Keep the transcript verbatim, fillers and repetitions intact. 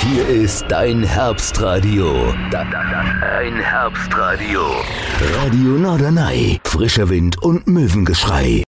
Hier ist dein Herbstradio. Dein Herbstradio. Radio Norderney. Frischer Wind und Möwengeschrei.